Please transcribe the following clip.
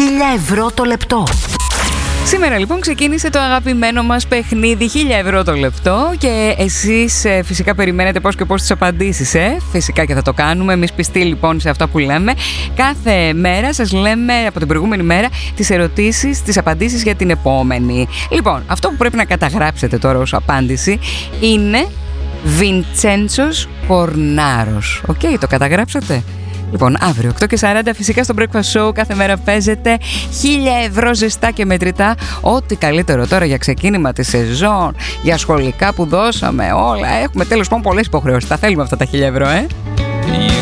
ευρώ το λεπτό. Σήμερα λοιπόν ξεκίνησε το αγαπημένο μας παιχνίδι 1.000 ευρώ το λεπτό και εσείς φυσικά περιμένετε πώς και πώς τις απαντήσεις, Φυσικά και θα το κάνουμε, εμείς πιστοί λοιπόν σε αυτά που λέμε. Κάθε μέρα σας λέμε από την προηγούμενη μέρα τις ερωτήσεις, τις απαντήσεις για την επόμενη. Λοιπόν, αυτό που πρέπει να καταγράψετε τώρα ως απάντηση είναι Βιντσέντσος Κορνάρος. Οκ, το καταγράψατε? Λοιπόν, αύριο 8:40 φυσικά στο Breakfast Show κάθε μέρα παίζετε 1.000 ευρώ ζεστά και μετρητά. Ό,τι καλύτερο τώρα για ξεκίνημα τη σεζόν, για σχολικά που δώσαμε, όλα. Έχουμε τέλος πάντων πολλές υποχρεώσεις. Τα θέλουμε αυτά τα 1.000 ευρώ,